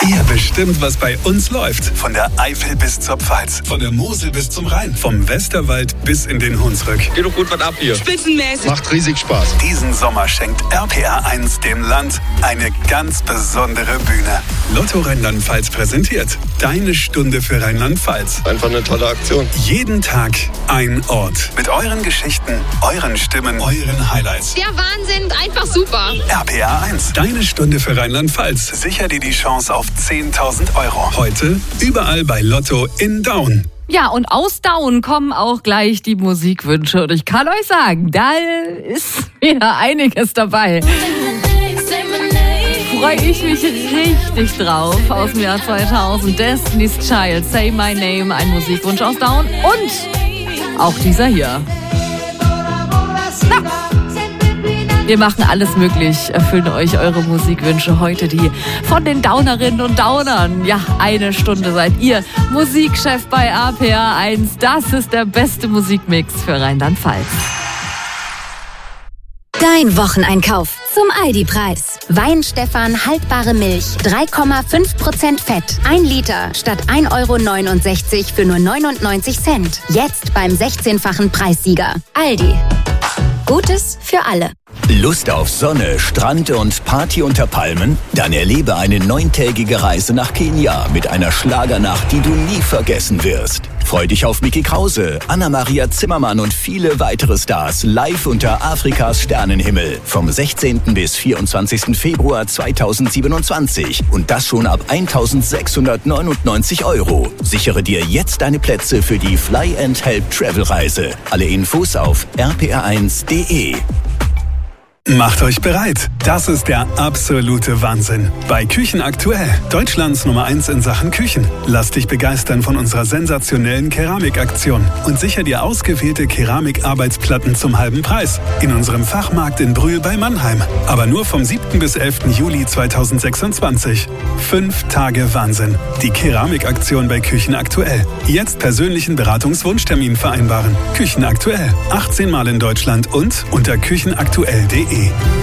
Ihr bestimmt, was bei uns läuft. Von der Eifel bis zur Pfalz, von der Mosel bis zum Rhein, vom Westerwald bis in den Hunsrück. Geht doch gut was ab hier. Spitzenmäßig. Macht riesig Spaß. Diesen Sommer schenkt RPR1 dem Land eine ganz besondere Bühne. Lotto Rheinland-Pfalz präsentiert Deine Stunde für Rheinland-Pfalz. Einfach eine tolle Aktion. Jeden Tag ein Ort. Mit euren Geschichten, euren Stimmen, euren Highlights. Der Wahnsinn, einfach super. RPR1, Deine Stunde für Rheinland-Pfalz. Sicher dir die Chance auf 10.000 Euro. Heute überall bei Lotto in Daun. Ja, und aus Daun kommen auch gleich die Musikwünsche. Und ich kann euch sagen, da ist wieder einiges dabei. Freue ich mich richtig drauf. Aus dem Jahr 2000, Destiny's Child, Say My Name, ein Musikwunsch aus Daun. Und auch dieser hier. Wir machen alles möglich, erfüllen euch eure Musikwünsche heute, die von den Daunerinnen und Daunern. Ja, eine Stunde seid ihr Musikchef bei RPR1. Das ist der beste Musikmix für Rheinland-Pfalz. Dein Wocheneinkauf zum Aldi-Preis. Weinstefan haltbare Milch, 3,5% Fett. 1 Liter statt 1,69 € für nur 99 Cent. Jetzt beim 16-fachen Preissieger. Aldi. Gutes für alle. Lust auf Sonne, Strand und Party unter Palmen? Dann erlebe eine 9-tägige Reise nach Kenia mit einer Schlagernacht, die du nie vergessen wirst. Freu dich auf Micky Krause, Anna-Maria Zimmermann und viele weitere Stars live unter Afrikas Sternenhimmel vom 16. bis 24. Februar 2027 und das schon ab 1.699 €. Sichere dir jetzt deine Plätze für die Fly and Help Travel Reise. Alle Infos auf rpr1.de. Macht euch bereit. Das ist der absolute Wahnsinn. Bei Küchen aktuell. Deutschlands Nummer 1 in Sachen Küchen. Lass dich begeistern von unserer sensationellen Keramikaktion und sicher dir ausgewählte Keramikarbeitsplatten zum halben Preis. In unserem Fachmarkt in Brühl bei Mannheim. Aber nur vom 7. bis 11. Juli 2026. 5 Tage Wahnsinn. Die Keramikaktion bei Küchen aktuell. Jetzt persönlichen Beratungswunschtermin vereinbaren. Küchen aktuell. 18 Mal in Deutschland und unter küchenaktuell.de.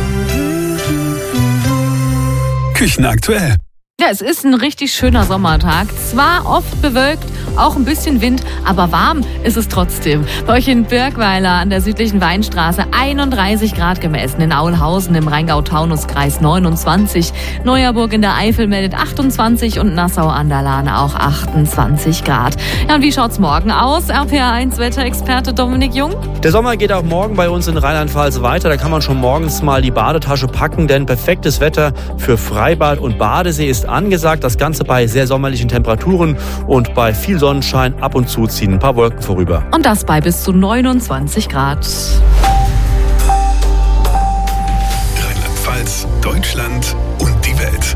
Küchen aktuell. Ja, es ist ein richtig schöner Sommertag. Zwar oft bewölkt, auch ein bisschen Wind, aber warm ist es trotzdem. Bei euch in Birkweiler an der südlichen Weinstraße 31 Grad gemessen, in Aulhausen im Rheingau-Taunus-Kreis 29, Neuerburg in der Eifel meldet 28 und Nassau an der Lahn auch 28 Grad. Ja, und wie schaut's morgen aus? RPR1-Wetterexperte Dominik Jung. Der Sommer geht auch morgen bei uns in Rheinland-Pfalz weiter. Da kann man schon morgens mal die Badetasche packen, denn perfektes Wetter für Freibad und Badesee ist angesagt. Das Ganze bei sehr sommerlichen Temperaturen und bei viel Sonnenschein. Ab und zu ziehen ein paar Wolken vorüber. Und das bei bis zu 29 Grad. Rheinland-Pfalz, Deutschland und die Welt.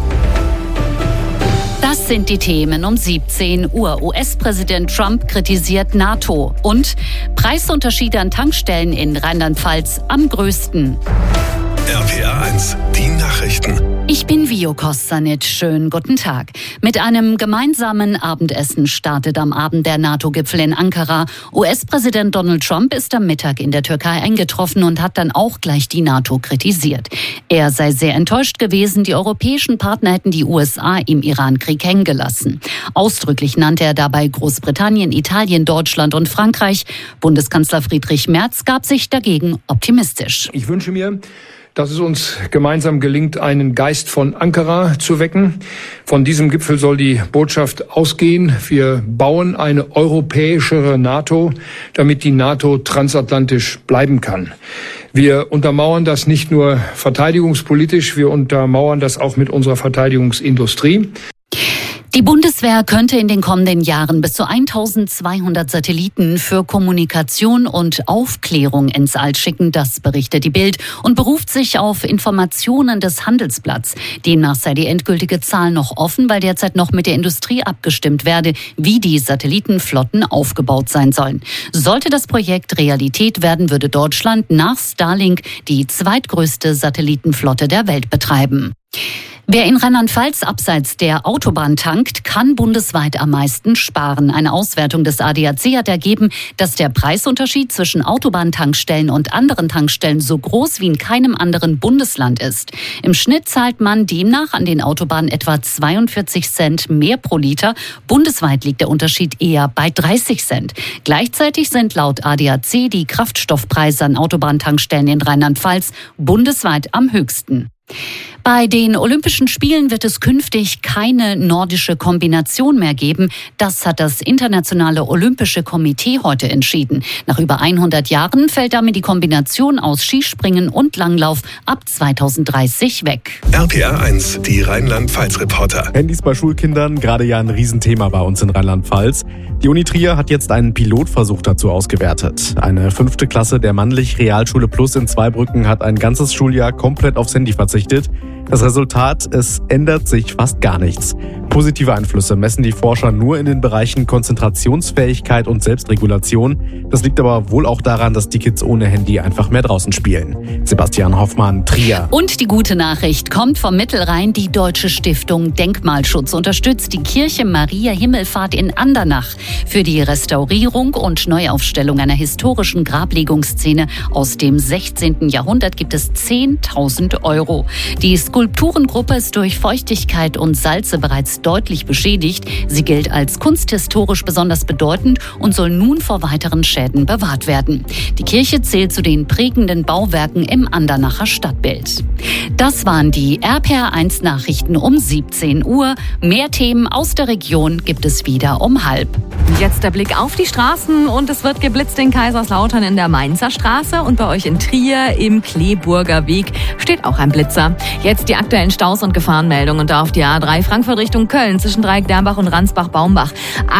Das sind die Themen um 17 Uhr. US-Präsident Trump kritisiert NATO. Und Preisunterschiede an Tankstellen in Rheinland-Pfalz am größten. RPR1, die Nachrichten. Ich bin Vio Kostanic. Schönen guten Tag. Mit einem gemeinsamen Abendessen startet am Abend der NATO-Gipfel in Ankara. US-Präsident Donald Trump ist am Mittag in der Türkei eingetroffen und hat dann auch gleich die NATO kritisiert. Er sei sehr enttäuscht gewesen, die europäischen Partner hätten die USA im Iran-Krieg hängen gelassen. Ausdrücklich nannte er dabei Großbritannien, Italien, Deutschland und Frankreich. Bundeskanzler Friedrich Merz gab sich dagegen optimistisch. Ich wünsche mir, dass es uns gemeinsam gelingt, einen Geist von Ankara zu wecken. Von diesem Gipfel soll die Botschaft ausgehen: Wir bauen eine europäischere NATO, damit die NATO transatlantisch bleiben kann. Wir untermauern das nicht nur verteidigungspolitisch, wir untermauern das auch mit unserer Verteidigungsindustrie. Die Bundeswehr könnte in den kommenden Jahren bis zu 1200 Satelliten für Kommunikation und Aufklärung ins All schicken, das berichtet die Bild und beruft sich auf Informationen des Handelsblatts. Demnach sei die endgültige Zahl noch offen, weil derzeit noch mit der Industrie abgestimmt werde, wie die Satellitenflotten aufgebaut sein sollen. Sollte das Projekt Realität werden, würde Deutschland nach Starlink die zweitgrößte Satellitenflotte der Welt betreiben. Wer in Rheinland-Pfalz abseits der Autobahn tankt, kann bundesweit am meisten sparen. Eine Auswertung des ADAC hat ergeben, dass der Preisunterschied zwischen Autobahntankstellen und anderen Tankstellen so groß wie in keinem anderen Bundesland ist. Im Schnitt zahlt man demnach an den Autobahnen etwa 42 Cent mehr pro Liter. Bundesweit liegt der Unterschied eher bei 30 Cent. Gleichzeitig sind laut ADAC die Kraftstoffpreise an Autobahntankstellen in Rheinland-Pfalz bundesweit am höchsten. Bei den Olympischen Spielen wird es künftig keine nordische Kombination mehr geben. Das hat das Internationale Olympische Komitee heute entschieden. Nach über 100 Jahren fällt damit die Kombination aus Skispringen und Langlauf ab 2030 weg. RPR 1, die Rheinland-Pfalz-Reporter. Handys bei Schulkindern, gerade ja ein Riesenthema bei uns in Rheinland-Pfalz. Die Uni Trier hat jetzt einen Pilotversuch dazu ausgewertet. Eine 5. Klasse der Mannlich-Realschule Plus in Zweibrücken hat ein ganzes Schuljahr komplett aufs Handy verzichtet. Das Resultat, es ändert sich fast gar nichts. Positive Einflüsse messen die Forscher nur in den Bereichen Konzentrationsfähigkeit und Selbstregulation. Das liegt aber wohl auch daran, dass die Kids ohne Handy einfach mehr draußen spielen. Sebastian Hoffmann, Trier. Und die gute Nachricht kommt vom Mittelrhein. Die Deutsche Stiftung Denkmalschutz unterstützt die Kirche Maria Himmelfahrt in Andernach für die Restaurierung und Neuaufstellung einer historischen Grablegungsszene aus dem 16. Jahrhundert gibt es 10.000 Euro. Die Skulpturengruppe ist durch Feuchtigkeit und Salze bereits deutlich beschädigt. Sie gilt als kunsthistorisch besonders bedeutend und soll nun vor weiteren Schäden bewahrt werden. Die Kirche zählt zu den prägenden Bauwerken im Andernacher Stadtbild. Das waren die RPR1 Nachrichten um 17 Uhr. Mehr Themen aus der Region gibt es wieder um 12:30. Jetzt der Blick auf die Straßen und es wird geblitzt in Kaiserslautern in der Mainzer Straße und bei euch in Trier im Kleeburger Weg steht auch ein Blitzer. Jetzt die aktuellen Staus und Gefahrenmeldungen und auf die A3 Frankfurt Richtung Köln zwischen Dreieck-Dermbach und Ransbach-Baumbach.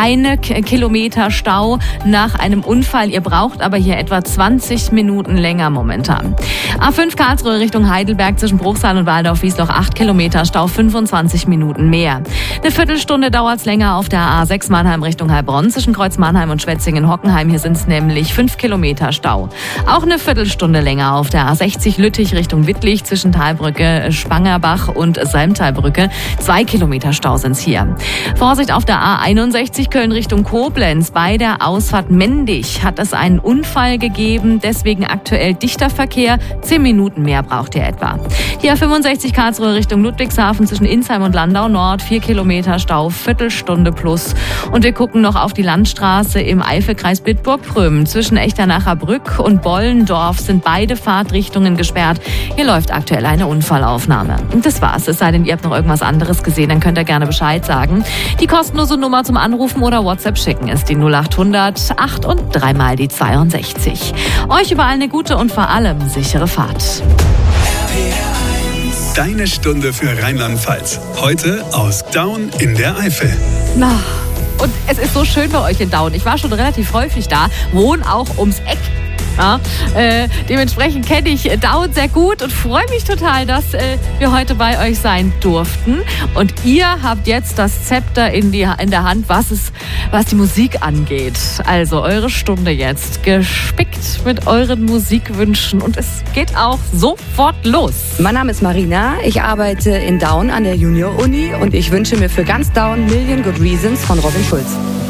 1 Kilometer Stau nach einem Unfall. Ihr braucht aber hier etwa 20 Minuten länger momentan. A5 Karlsruhe Richtung Heidelberg zwischen Bruchsal und Waldorf-Wiesloch 8 Kilometer Stau, 25 Minuten mehr. Eine Viertelstunde dauert's länger auf der A6 Mannheim Richtung Heilbronn zwischen Kreuz Mannheim und Schwetzingen-Hockenheim. Hier sind es nämlich 5 Kilometer Stau. Auch eine Viertelstunde länger auf der A60 Lüttich Richtung Wittlich zwischen Talbrücke, Spangerbach und Salmtalbrücke. 2 Kilometer Stau sind's hier. Vorsicht auf der A61 Köln Richtung Koblenz. Bei der Ausfahrt Mendig hat es einen Unfall gegeben. Deswegen aktuell dichter Verkehr. 10 Minuten mehr braucht ihr etwa. Die A65 Karlsruhe Richtung Ludwigshafen zwischen Insheim und Landau Nord. 4 Kilometer Stau, Viertelstunde plus. Und wir gucken noch auf die Landstraße im Eifelkreis Bitburg-Prüm. Zwischen Echternacher Brück und Bollendorf sind beide Fahrtrichtungen gesperrt. Hier läuft aktuell eine Unfallaufnahme. Und das war's. Es sei denn, ihr habt noch irgendwas anderes gesehen, dann könnt ihr gerne Bescheid sagen. Die kostenlose Nummer zum Anrufen oder WhatsApp schicken ist die 0800 8 und 3 mal die 62. Euch überall eine gute und vor allem sichere Fahrt. Deine Stunde für Rheinland-Pfalz. Heute aus Daun in der Eifel. Na, und es ist so schön bei euch in Daun. Ich war schon relativ häufig da, wohne auch ums Eck. Ja, dementsprechend kenne ich Daun sehr gut und freue mich total, dass wir heute bei euch sein durften. Und ihr habt jetzt das Zepter in der Hand, was die Musik angeht. Also eure Stunde jetzt gespickt mit euren Musikwünschen und es geht auch sofort los. Mein Name ist Marina, ich arbeite in Daun an der Junior-Uni und ich wünsche mir für ganz Daun Million Good Reasons von Robin Schulz.